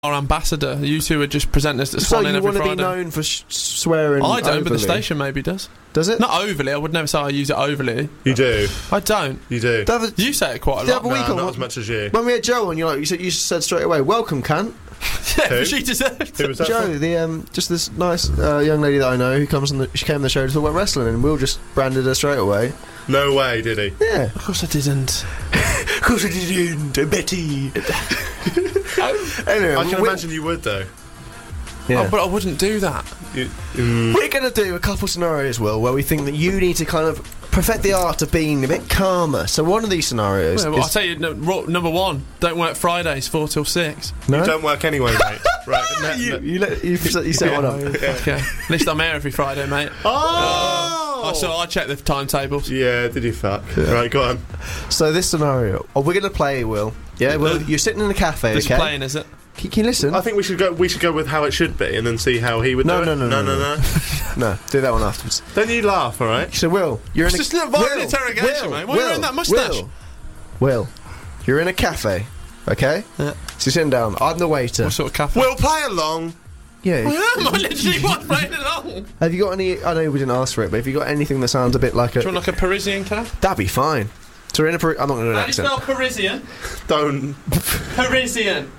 our ambassador. You two would just present us to Swan in every Friday. So you want to be known for swearing I don't, overly. but the station maybe does. Does it? Not overly. I would never say I use it overly. You do. I don't. You do. You say it quite a The lot. other week No, not as much as you. when we had Joe on, you said straight away, "Welcome, cunt." Yeah, Who? but she deserved Who it. was that Joe, for? the just this nice young lady that I know who she came on the show to talk about wrestling, and Will just branded her straight away. No way, did he? Yeah. Of course I didn't. Of course I didn't, Betty. Anyway, I can imagine you would, though. Yeah. Oh, but I wouldn't do that. We're going to do a couple scenarios, Will, where we think that you need to kind of perfect the art of being a bit calmer. So one of these scenarios Well, I'll tell you, number one, don't work Fridays 4 till 6. No? You don't work anyway, mate. Right. You set one up. Okay. At least I'm here every Friday, mate. Oh! So I check the timetables. Yeah, did you fuck? Yeah. Right, go on. So this scenario, we're going to play, Will. Yeah, Will, you're sitting in a cafe, This okay? playing, is it? Can you listen? I think we should go with how it should be and then see how he would do it. No. No. Do that one afterwards. Don't you laugh, alright? So, Will, you're in It's a... just a violent interrogation, mate. Why are you wearing that moustache? Will, you're in a cafe, okay? Yeah. So you're sitting down. I'm the waiter. What sort of cafe? We'll play along. Yeah. I am. I literally was playing along. Have you got any... I know we didn't ask for it, but have you got anything that sounds a bit like a... Do you want like a Parisian cafe? That'd be fine. So we're in a... I'm not going to do an How do you accent. spell Parisian? Don't. Parisian.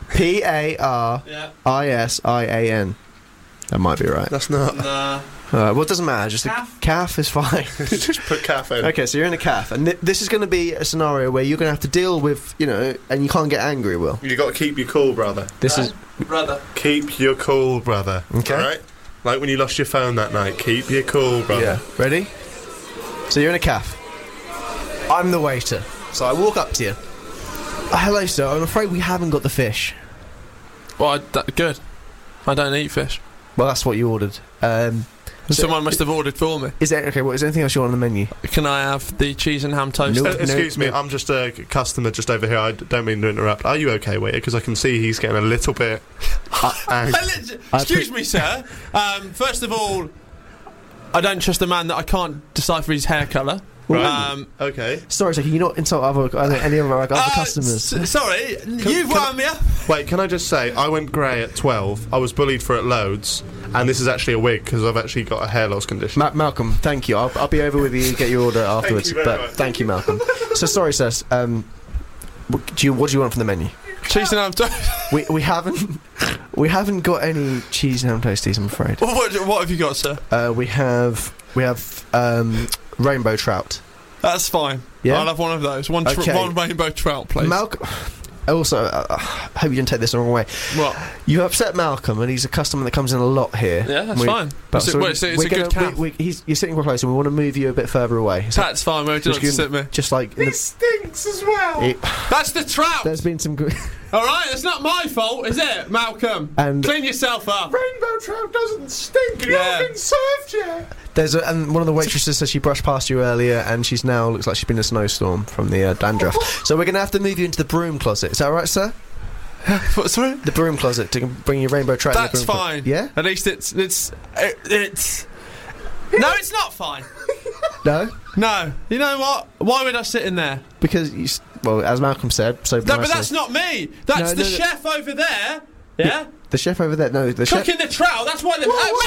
Parisian. That might be right. That's not. Nah. Well, it doesn't matter. Just Calf? a calf is fine. Just put cafe in. Okay, so you're in a calf, and this is going to be a scenario where you're going to have to deal with, and you can't get angry, Will. You got to keep your cool, brother. This is... Brother. Keep your cool, brother. Okay. Alright? Like when you lost your phone that night. Keep your cool, brother. Yeah. Ready? So you're in a calf. I'm the waiter. So I walk up to you. Hello, sir. I'm afraid we haven't got the fish. Well, good. I don't eat fish. Well, that's what you ordered. Someone must have ordered for me. Is there anything else you want on the menu? Can I have the cheese and ham toast? No. Excuse me, I'm just a customer just over here. I don't mean to interrupt. Are you okay, waiter? Because I can see he's getting a little bit angry. Excuse me, sir. First of all, I don't trust a man that I can't decipher his hair colour. Right. Okay. Sorry, sir. Can you not insult any of our other customers? Sorry, you've wound me up. Wait, can I just say, I went grey at 12. I was bullied for it loads. And this is actually a wig, because I've actually got a hair loss condition. Malcolm, thank you. I'll be over with you, get your order afterwards. you very much. Thank you, Malcolm. So, sorry, sir. What do you want from the menu? Cheese and ham toast. We haven't got any cheese and ham toasties, I'm afraid. What have you got, sir? We have rainbow trout. That's fine. Yeah? I'll have one of those. One rainbow trout, please. Malcolm. Also, I hope you didn't take this the wrong way. What? You upset Malcolm, and he's a customer that comes in a lot here. Yeah, that's fine. But It's a good calf. You're sitting quite close, and we want to move you a bit further away. So That's fine. Where would you like to sit me? just like This stinks as well. That's the trout. there's been some good. All right, it's not my fault, is it, Malcolm? And- Clean yourself up. Rainbow trout doesn't stink. You Yeah. haven't been served yet. And one of the waitresses says she brushed past you earlier, and she's now looks like she's been in a snowstorm from the dandruff. So we're going to have to move you into the broom closet. Is that all right, sir? What, sorry? The broom closet to bring your rainbow trout. in the That's broom fine. Yeah. At least it's. No, it's not fine. No, No. You know what? Why would I sit in there? because as Malcolm said, so No, but that's not me. That's the chef over there. Yeah. the chef over there. No, the chef. Cooking the trout. That's why.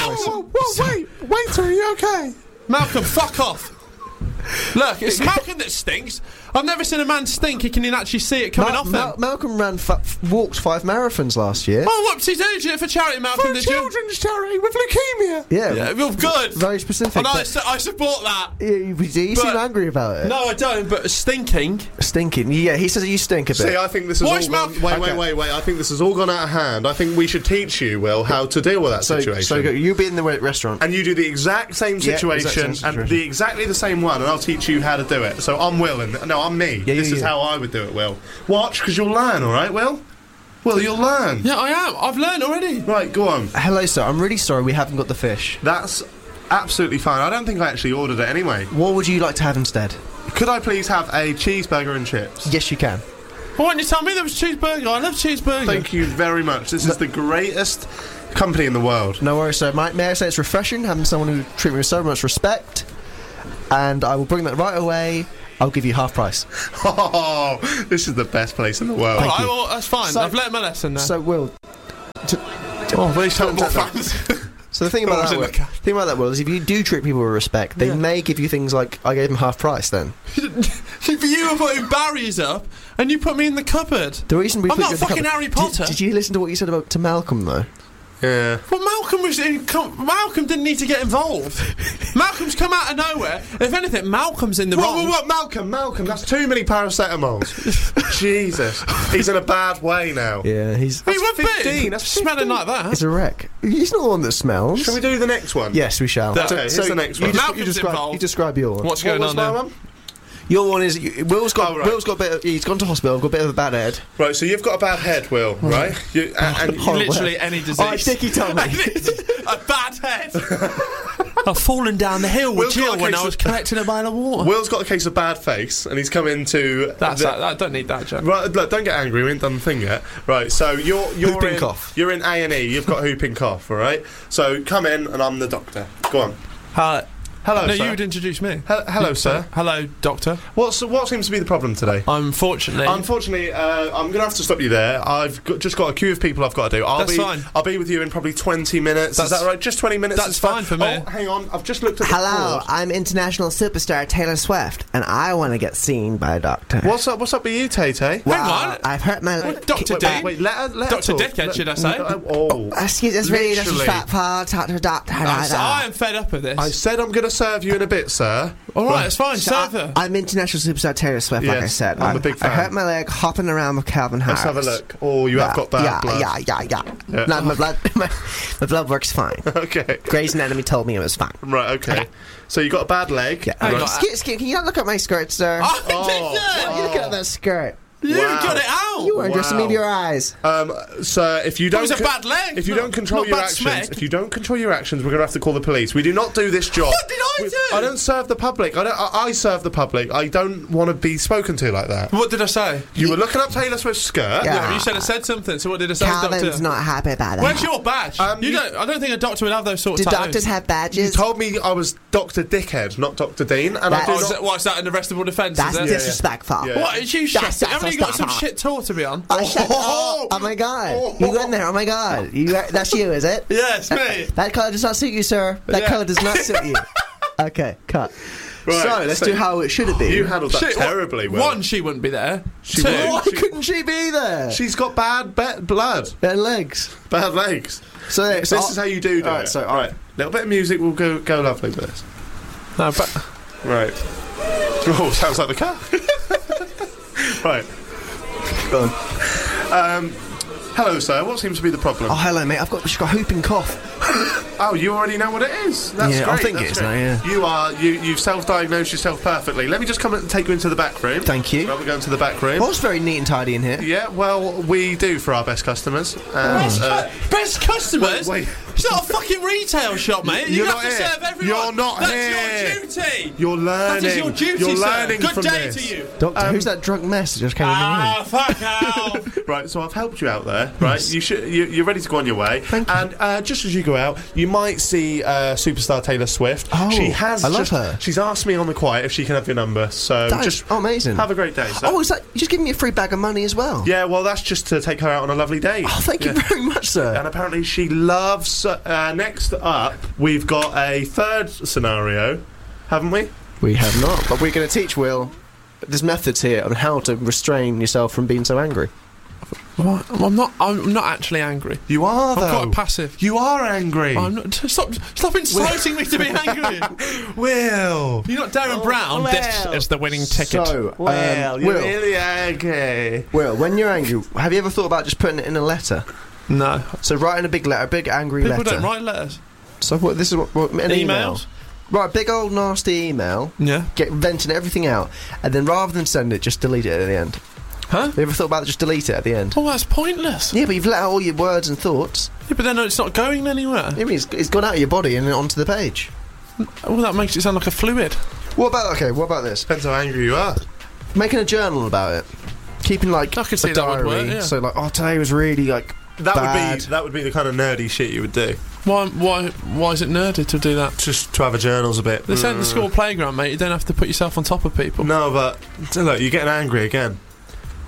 Waiter, are you okay? Malcolm, fuck off. Look, it's Malcolm that stinks. I've never seen a man stink. He can actually see it coming off him. Malcolm walked 5 marathons last year. Oh, whoopsie did it for charity, Malcolm? Did you? Children's charity with leukemia. Yeah, Well, good. very specific. And I but- support that. you seem But- angry about it. No, I don't. But stinking. Stinking. Yeah, he says that you stink a bit. See, I think this has Watch all Malcolm. gone... Wait. I think this has all gone out of hand. I think we should teach you, Will, how to deal with that situation. So you be in the restaurant. And you do the exact same Yeah, situation, exact same and situation. exactly the same one, and I'll teach you how to do it. So I'm Will, and no, I'm me. Yeah, this is how I would do it, Will. Watch, because you'll learn, all right, Will? Will, you'll learn. Yeah, I am. I've learned already. Right, go on. Hello, sir. I'm really sorry we haven't got the fish. That's absolutely fine. I don't think I actually ordered it anyway. What would you like to have instead? Could I please have a cheeseburger and chips? Yes, you can. Why didn't you tell me there was cheeseburger? I love cheeseburger. Thank you very much. This is the greatest company in the world. No worries, sir. May I say it's refreshing having someone who treats me with so much respect, and I will bring that right away. I'll give you half price. Oh, this is the best place in the world. All right, well, that's fine. So- I've learnt my lesson now. So, Will, Oh, these football fans. So the thing about that, Will, is if you do treat people with respect, they may give you things like, I gave them half price then. But you were putting barriers up, and you put me in the cupboard. The reason we I'm put not you in the fucking cupboard- Harry Potter. Did you listen to what you said to Malcolm, though? Yeah. Well, Malcolm didn't need to get involved. Malcolm's come out of nowhere. If anything, Malcolm's in the wrong. What? Malcolm, that's too many paracetamols. Jesus. He's in a bad way now. Yeah, He would 15, be. that's Smelling like that. He's a wreck. He's not the one that smells. Shall we do the next one? Yes, we shall. Okay, here's the next one. Malcolm's involved. You describe your one. What's going on my there? one? Your one is Will's got Oh, right. Will's got a bit. He's gone to hospital. Got a bit of a bad head. Right, so you've got a bad head, Will, right? And Literally any disease. Oh, Dickie told me. A bad head. I've fallen down the hill with Will's got Jill a when case I was of- collecting a mile of water. Will's got a case of bad face, and he's come into. I don't need that joke. Right, look, don't get angry. We ain't done the thing yet. Right, so you're Whooping in, cough. You're in A&E. You've got whooping cough. All right. So come in, and I'm the doctor. Go on. Hello, No, sir. you would introduce me. Hello, sir. Hello, doctor. What seems to be the problem today? Unfortunately, I'm going to have to stop you there. I've just got a queue of people I've got to do. That's fine. I'll be with you in probably 20 minutes. Is that right? Just 20 minutes? That's is fine for me. Oh, hang on. I've just looked at the Hello, board. I'm international superstar Taylor Swift, and I want to get seen by a doctor. What's up with you, Tay-Tay? Hang on. I've hurt my. Dr. Dean? Wait, let her Dr. talk. Dickhead, should I say? Excuse, it's really Literally. disrespectful. Talk to a doctor like I that. am fed up with this. I said I'm going to serve you in a bit, sir. All right, it's fine. So Serve her. I'm international superstar Taylor Swift, like I Yes, said. I'm a big fan. I hurt my leg hopping around with Calvin Harris. Let's have a look. Oh, you have got bad blood. Yeah. No, my blood works fine. Okay. Grey's Anatomy told me it was fine. Right, okay. So you got a bad leg. Yeah. Hang Right. on. Excuse, can you not look at my skirt, sir? Oh, You look at that skirt. you Wow. got it out. You weren't just Wow. me with your eyes. Sir, if you don't, was a bad leg, if you not- don't control not your bad actions, smack. if you don't control your actions, we're going to have to call the police. We do not do this job. What did I do? I don't serve the public. I serve the public. I don't want to be spoken to like that. What did I say? You were looking up Taylor Swift's skirt. Yeah. You said I said something. So what did I say, Calvin's doctor? not happy about that. Where's your badge? I don't think a doctor would have those sort Do of tattoos. doctors have You badges? told me I was Dr. Dickhead, not Dr. Dean, and That- I Oh, do is not. that, is that an arrestable offence? That's is it? disrespectful. Yeah. What? Is you That's shit? Haven't you got some disrespectful. shit tour to be on? Oh my god. You went there, oh my god. That's you, is it? Yeah, it's me. That colour does not suit you, sir. That Yeah. colour does not suit you. Okay, cut. Right, so, let's so do how it should have been. You handled that Shit, terribly well. One, she wouldn't be there. She Two, wouldn't. Why couldn't she be there? She's got bad blood, And legs. bad legs. So This is how you do Alright, it. so- Alright, little bit of music will go lovely with this. no, but Right. Oh, sounds like the car. Right. Go on. Hello, sir. What seems to be the problem? Oh, hello, mate. She's got a whooping cough. Oh, you already know what it is. That's Yeah, I great. think that's it is great. now, yeah. You've self-diagnosed yourself perfectly. Let me just come and take you into the back room. Thank you. Right, we're going to the back room. Well, it's very neat and tidy in here. Yeah, well, we do for our best customers. And, best customers. wait. It's not a fucking retail shop, mate. You're You not have to here. serve everyone. You're not That's here. your duty. You're learning. That is your duty, You're sir. learning Good from day this. to you. Doctor, who's that drunk mess that just came in the room? Ah, fuck off. Right, so I've helped you out there, right? You're ready to go on your way. Thank you. And just as you go out, you might see superstar Taylor Swift. Oh, she has. I love her. She's asked me on the quiet if she can have your number. So just amazing. have a great day. Sir. Oh, is that you just giving me a free bag of money as well? Yeah, well, that's just to take her out on a lovely date. Oh, thank you very much, sir. And apparently she loves. Next up, we've got a third scenario, haven't we? We have not, but we're going to teach Will. There's methods here on how to restrain yourself from being so angry. What? I'm not actually angry. You are, I'm though. quite passive. You are angry. I'm not. Stop inciting me to be angry. Will. You're not Darren Brown. This is the winning ticket. So, Well, you're Will, really angry. Will, when you're angry, have you ever thought about just putting it in a letter? No. So writing a big letter, a big angry People letter. don't write letters. So what? This is what an email. Emails. Right, big old nasty email. Yeah. Get venting everything out, and then rather than send it, just delete it at the end. Huh? Have you ever thought about just delete it at the end? Oh, that's pointless. Yeah, but you've let out all your words and thoughts. Yeah, but then it's not going anywhere. I mean, it's gone out of your body and onto the page. Well, that makes it sound like a fluid. What about this? Depends how angry you are. Making a journal about it. Keeping like I could see a that would diary. work, yeah. So like, oh, today was really like bad. That would be the kind of nerdy shit you would do. Why is it nerdy to do that? Just to have a journal's a bit. This ain't the school playground, mate. You don't have to put yourself on top of people. No, but look, you're getting angry again.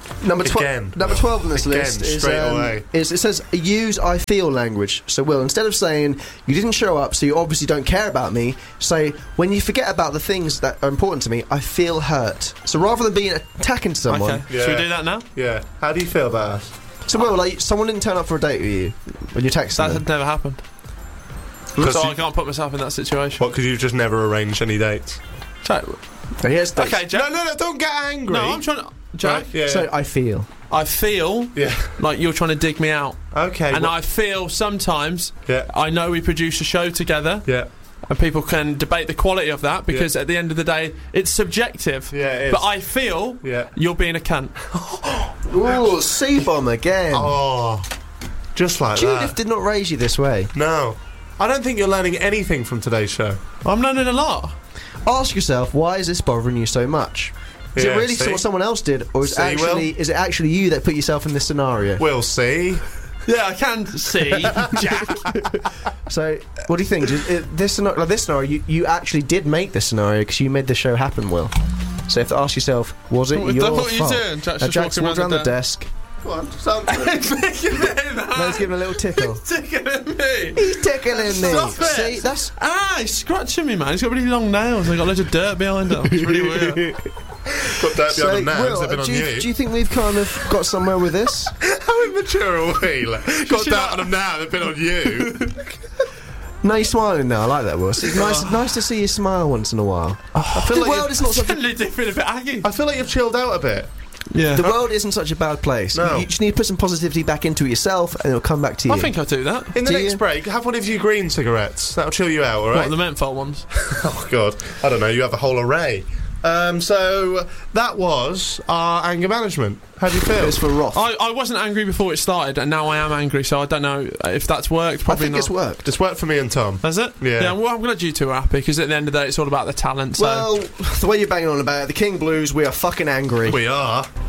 Number Again. 12 on this Again, list is, straight away. it says use I feel language. So, Will, instead of saying you didn't show up, so you obviously don't care about me, say when you forget about the things that are important to me, I feel hurt. So rather than being attacking someone, Okay. Yeah. Should we do that now? Yeah. How do you feel about us? so Will, like someone didn't turn up for a date with you when you texted That them. had never happened. 'Cause So you- I can't put myself in that situation. What? Because you've just never arranged any dates. Jack, And here's dates. okay, Jack. No, don't get angry. No, I'm trying to. Jack, Right, yeah. So I feel. I feel yeah. like you're trying to dig me out. Okay. And I feel sometimes, Yeah. I know we produce a show together, Yeah. and people can debate the quality of that because at the end of the day, it's subjective. Yeah, it is. But I feel Yeah. you're being a cunt. Ooh, C-bomb again. Oh. Just like Judith that. did not raise you this way. No. I don't think you're learning anything from today's show. I'm learning a lot. Ask yourself, why is this bothering you so much? Is Yeah, it really see? what someone else did, or is it actually you that put yourself in this scenario? We'll see. Yeah, I can see, Jack. So, what do you think? This scenario, you actually did make this scenario because you made the show happen, Will. So, you have to ask yourself, was it What your are you fault? doing? Jack's Now, just Jack's walking walked around around the the desk. Come on, something. No, he's giving a little tickle. Tickling me. He's tickling me. Stop it. See, that's He's scratching me, man. He's got really long nails. I've got loads of dirt behind him. It's really weird. Got dirt so. behind them now. Will, They've been on do you. you think we've kind of got somewhere with this? How immature are we? Like, got should dirt not- on them now. They've been on you. No, you're smiling now. I like that, Will. It's nice to see you smile once in a while. I feel The like world is not such a Suddenly feeling a bit aggy. I feel like you've chilled out a bit. Yeah. The world isn't such a bad place. No. You just need to put some positivity back into it yourself, and it'll come back to you. I think I do that. In the Do next you? break, have one of your green cigarettes. That'll chill you out, all What, right? the menthol ones? Oh God, I don't know. You have a whole array. So that was our anger management. How do you feel? It's for Roth. I wasn't angry before it started, and now I am angry, so I don't know if that's worked. I Probably think not. it's worked. It's worked for me and Tom. Has it? Yeah. Well, I'm glad you two are happy, because at the end of the day, it's all about the talent. So. Well, the way you're banging on about it, the King Blues, we are fucking angry. We are.